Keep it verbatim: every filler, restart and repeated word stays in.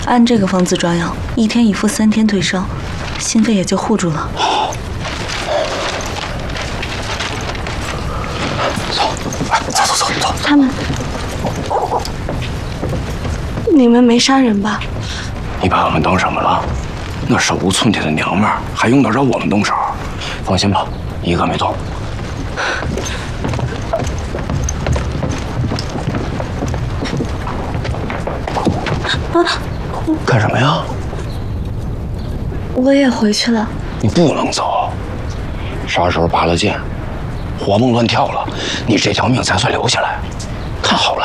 按这个方子抓药，一天一服，三天退烧，心肺也就护住了。 走，哎，走走走走。 他们，你们没杀人吧？ 你把我们当什么了？那手无寸铁的娘们儿，还用得着我们动手？放心吧，一个没动。 啊！ 干什么呀？ 我也回去了。 你不能走，啥时候拔了剑，活蹦乱跳了，你这条命才算留下来。看好了。